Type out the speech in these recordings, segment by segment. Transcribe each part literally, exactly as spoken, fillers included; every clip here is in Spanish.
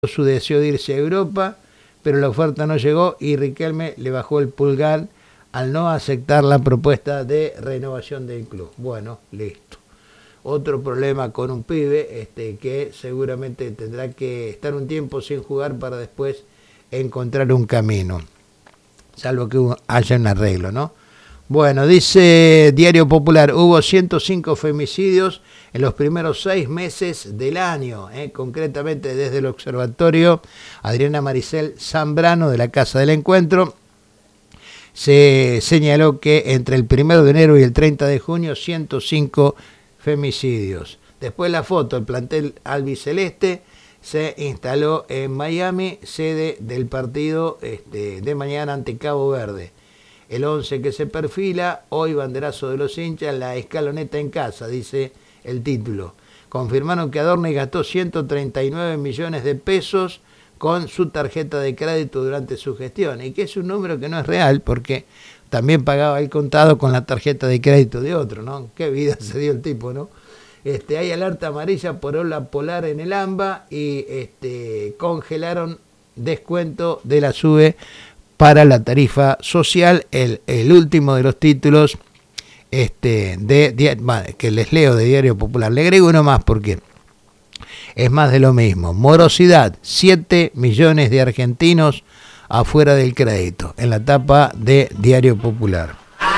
su deseo de irse a Europa, pero la oferta no llegó y Riquelme le bajó el pulgar al no aceptar la propuesta de renovación del club. Bueno, listo. Otro problema con un pibe este, que seguramente tendrá que estar un tiempo sin jugar para después encontrar un camino, salvo que haya un arreglo, ¿no? Bueno, dice Diario Popular, hubo ciento cinco femicidios en los primeros seis meses del año, ¿eh? Concretamente desde el observatorio Adriana Maricel Zambrano de la Casa del Encuentro, se señaló que entre el primero de enero y el treinta de junio, ciento cinco femicidios. Después la foto, el plantel albiceleste se instaló en Miami, sede del partido este, de mañana ante Cabo Verde. El once que se perfila, hoy banderazo de los hinchas, la escaloneta en casa, dice el título. Confirmaron que Adorni gastó ciento treinta y nueve millones de pesos con su tarjeta de crédito durante su gestión, y que es un número que no es real, porque también pagaba el contado con la tarjeta de crédito de otro, ¿no? Qué vida se dio el tipo, ¿no? Este, hay alerta amarilla por ola polar en el AMBA y este, congelaron descuento de la SUBE para la tarifa social. El, el último de los títulos este, de, de, que les leo de Diario Popular. Le agrego uno más porque es más de lo mismo. Morosidad, siete millones de argentinos afuera del crédito, en la tapa de Diario Popular.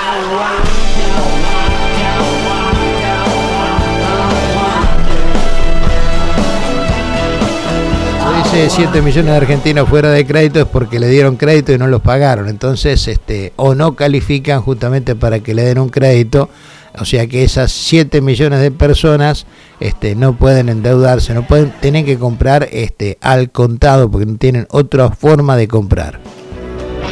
Dice siete millones de argentinos fuera de crédito es porque le dieron crédito y no los pagaron, entonces este o no califican justamente para que le den un crédito, o sea que esas siete millones de personas este no pueden endeudarse, no pueden, tienen que comprar este al contado porque no tienen otra forma de comprar.